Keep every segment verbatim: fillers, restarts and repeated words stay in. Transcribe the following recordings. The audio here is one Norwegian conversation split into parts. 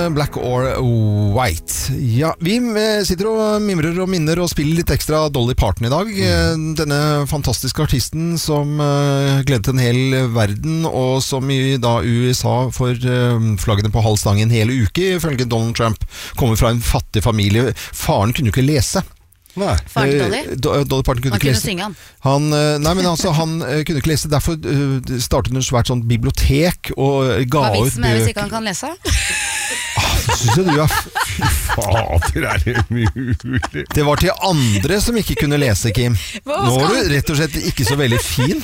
Black or White. Ja, vi sitter og mimrer og minner og spiller litt ekstra Dolly Parton i dag. Mm. Denne fantastiske artisten som uh, gledet en hel verden, og som i da U S A for uh, flaggene på halv stang en hel uke, ifølge Donald Trump, kommer fra en fattig familie. Faren kunne jo ikke lese. Nei. Faren til Dolly? Uh, Dolly Parton kunne han ikke kunne lese. synge han. Han, uh, nei, men altså, han uh, kunne ikke lese, derfor uh, startet han et svært sånt bibliotek og uh, ga Hva ut vitsen er hvis ikke han kan lese? Ah, synes jeg du er Fy fader, er det mulig? Det var til andre som ikke kunne lese, Kim. Nå var du rett og slett ikke så veldig fin.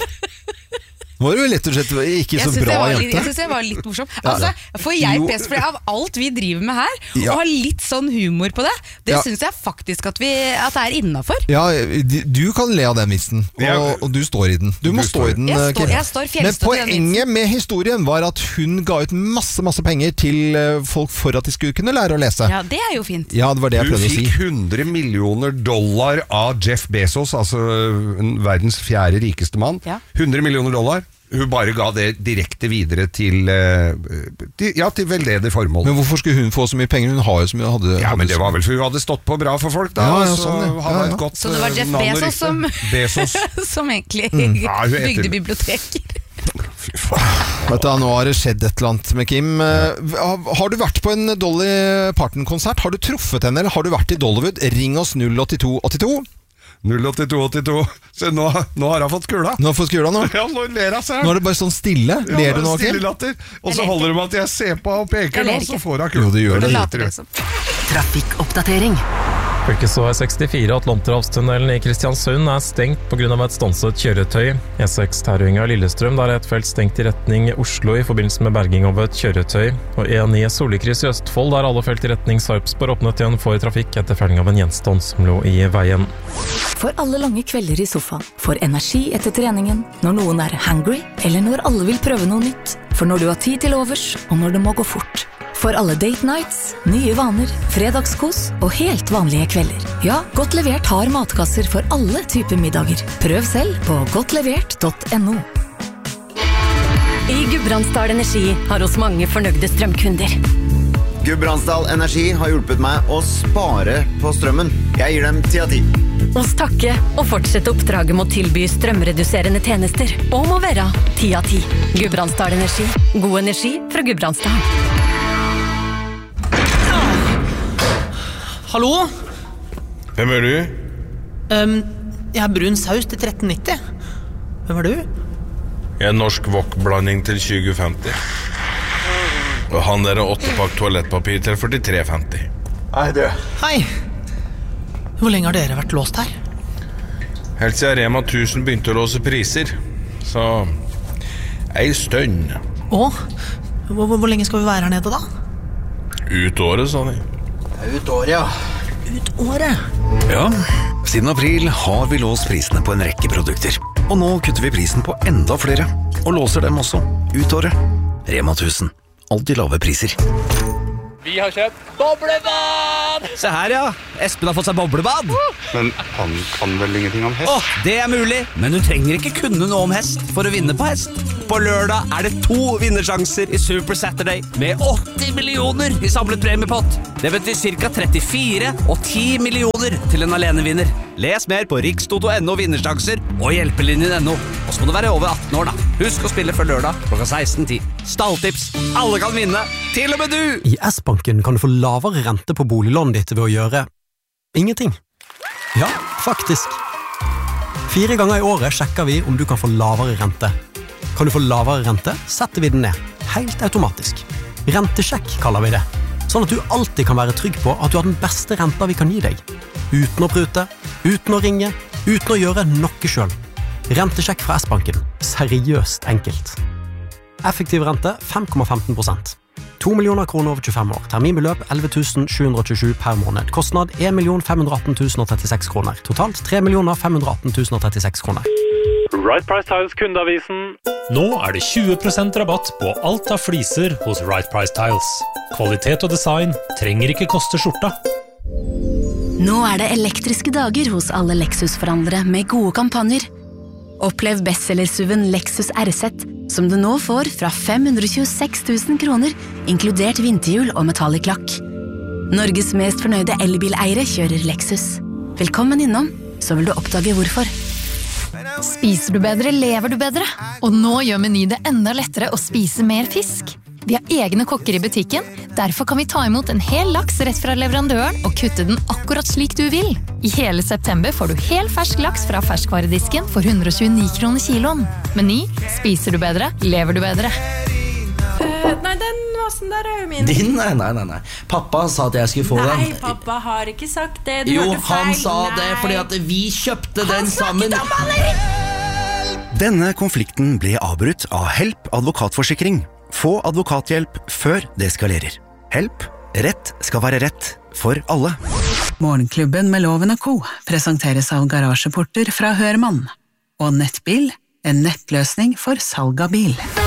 Nå var du rett og slett ikke så bra jente. Jeg synes jeg var litt morsom. Altså, får jeg pes for det av alt vi driver med her, og Ja. har litt sånn humor på det, det Ja. synes jeg faktisk at, vi, at det er innenfor. Ja, du kan le av den vitsen, og, og du står i den. Du må Du stå i den, Jeg står- Kim. jeg står Men fjellstøtt i den poenget med historien var at hun ga ut masse, masse penger til uh, folk for at de skulle kunne lære å lese. Ja, det er jo fint. Ja, det var det jeg Hun prøvde å si. fikk hundre millioner dollar av Jeff Bezos, altså verdens fjerde rikeste mann. Ja. hundre millioner dollar. Hun bare ga det direkte videre til, uh, til, ja, til veldedig formål. Men hvorfor skulle hun få så mye penger? Hun har jo så mye hadde, Ja, hadde men det så- var vel for hun hadde stått på bra for folk da, Ja, ja, og så sånn, ja. hadde Ja, ja. et godt Så det var eh, Jeff navn og Bezos som, rykte. Bezos. som egentlig Ja, hun heter- bygde biblioteker. Fy faen. Vet du, nå har det skjedd et eller annet med Kim. Uh, har du vært på en Dolly Parton-konsert? Har du truffet henne, eller har du vært i Dollywood? Ring oss null åtte to åtte to. null åtte to åtte to. Så nå, nå har han fått kula. Nå har du fått skula nå. Ja, nå ler han seg. Nå er det bare sånn stille. Ja, Ler du nå, stille Kim? latter. Og Jeg så ler holder det med at jeg ser på og peker, Jeg ler nå, så ikke. får han kula. Jo, det gjør det. Later liksom. Trafikkoppdatering. Fylkesvei sekstifire Atlanterhavstunnelen i Kristiansund er stengt på grunn av et stanset kjøretøy. E seks Terøynga Lillestrøm, der er et felt stengt i retning Oslo i forbindelse med berging av et kjøretøy. Og E ni Sollikryss i Østfold, der alle felt i retning Sarpsborg åpnet igjen for trafikk etter felling av en gjenstand som lå i veien. For alle lange kvelder i sofaen, for energi etter treningen, når noen er hangry, eller når alle vil prøve noe nytt, for når du har tid til overs, og når det må gå fort. For alle date nights, nye vaner, fredagskos og helt vanlige kvelder. Ja, Godt Levert har matkasser for alle typer middager. Prøv selv på godtlevert punktum no. I Gudbrandsdal Energi har oss mange fornøyde strømkunder. Gudbrandsdal Energi har hjulpet meg å spare på strømmen. Jeg gir dem ti av ti. Hos takke og fortsette oppdraget med å tilby strømreduserende tjenester. Og må være ti av ti. Gudbrandsdal Energi. God energi fra Gudbrandsdal. Hallo? Hvem er du? Um, jeg har brun saus til tretten nitti. Hvem er du? Jeg er norsk wok-blanding til tjue femti. Og han der er åttepakk toalettpapir til førtitre femti. Hei, du. Hei. Hvor lenge har dere vært låst her? Helt siden Rema tusen begynte å låse priser. Så ei stønn. Og? Hvor, hvor, hvor lenge skal vi være her nede da? Ut året, sa de. Ut året, ja. Ut året? Ja, siden april har vi låst prisene på en rekke produkter. Og nå kutter vi prisen på enda flere, og låser dem også ut året. Rema tusen. Alltid lave priser. Vi har kjøpt boblebad! Se her, ja. Espen har fått seg boblebad. Men han kan vel ingenting om hest? Åh, det er mulig, men du trenger ikke kunne noe om hest for å vinne på hest. På lørdag er det to vinnersjanser i Super Saturday med åtti millioner i samlet premiepott. Det betyr ca. trettifire og ti millioner til en alenevinner. Les mer på rikstoto punktum no vinnersjanser og hjelpelinjen punktum no. Og så må du være over atten år da. Husk å spille før lørdag klokka seksten ti. Stalltips. Alle kan vinne. Til og med du! I S-banken kan du få lavere rente på boliglånet ditt ved å gjøre ingenting. Ja, faktisk. Fire ganger i året sjekker vi om du kan få lavere rente. Kan du få lavere rente, setter vi den ned. Helt automatisk. Rentesjekk kaller vi det. Sånn at du alltid kan være trygg på at du har den beste renta vi kan gi deg. Uten å prute, uten å ringe, uten å gjøre noe selv. Rentesjekk fra S-banken. Seriøst enkelt. Effektiv rente fem komma femten prosent. to millioner kroner over tjuefem år. Terminbeløp elleve tusen sju hundre tjuesju per måned. Kostnad en million fem hundre atten tusen trettiseks kroner. Totalt tre millioner fem hundre atten tusen trettiseks kroner. Right Price Tiles kundeavisen. Nå er det tjue prosent rabatt på alt av fliser hos Right Price Tiles. Kvalitet og design trenger ikke koste skjorta. Nå er det elektriske dager hos alle Lexus-forhandlere med gode kampanjer. Opplev bestseller-S U V-en Lexus R Z, som du nå får fra fem hundre tjueseks tusen kroner, inkludert vinterhjul og metallic lakk. Norges mest fornøyde elbileiere kjører Lexus. Velkommen innom, så vil du oppdage hvorfor. Spiser du bedre, lever du bedre. Og nå gjør Meny det enda lettere å spise mer fisk. Vi har egne kokker i butikken, derfor kan vi ta imot en hel laks rett fra leverandøren og kutte den akkurat slik du vil. I hele september får du hel fersk laks fra ferskvaredisken for hundre og tjueni kroner kiloen. Meny, spiser du bedre, lever du bedre. Uh, nei, den vasen der er jo min. Din? Nei, nei, nei, nei. Pappa sa at jeg skulle få nei, den. Nei, pappa har ikke sagt det. Du jo, hørte feil. han sa nei. det fordi at vi kjøpte den sammen. Han snakket om Valeri! Denne konflikten ble avbrutt av Help advokatforsikring. Få advokathjelp før det eskalerer. Help. Rett skal være rett for alle. Morgenklubben med Loven og Co. presenteres av garasjeporter fra Hørmann. Og Nettbil, en nettløsning for salg av bil.